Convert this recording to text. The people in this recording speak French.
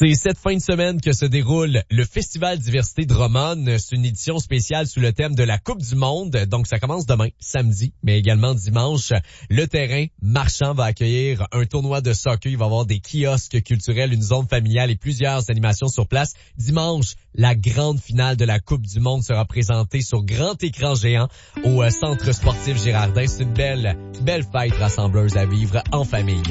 C'est cette fin de semaine que se déroule le Festival Diversité Drummond. C'est une édition spéciale sous le thème de la Coupe du Monde. Donc, ça commence demain, samedi, mais également dimanche. Le terrain marchand va accueillir un tournoi de soccer. Il va y avoir des kiosques culturels, une zone familiale et plusieurs animations sur place. Dimanche, la grande finale de la Coupe du Monde sera présentée sur grand écran géant au Centre sportif Girardin. C'est une belle fête rassembleuse à vivre en famille.